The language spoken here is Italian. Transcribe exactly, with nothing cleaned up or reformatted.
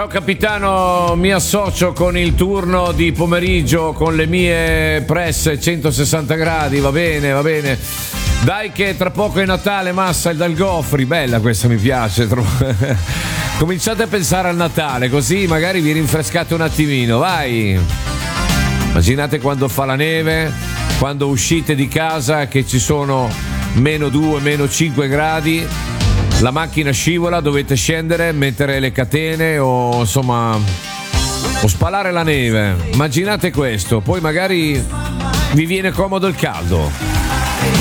Ciao capitano, mi associo con il turno di pomeriggio con le mie presse centosessanta gradi, va bene, va bene. Dai che tra poco è Natale, Massa, il dal Gofri, bella questa, mi piace. Cominciate a pensare al Natale, così magari vi rinfrescate un attimino, vai. Immaginate quando fa la neve, quando uscite di casa che ci sono meno due, meno cinque gradi, la macchina scivola, dovete scendere, mettere le catene o insomma o spalare la neve. Immaginate questo, poi magari vi viene comodo il caldo.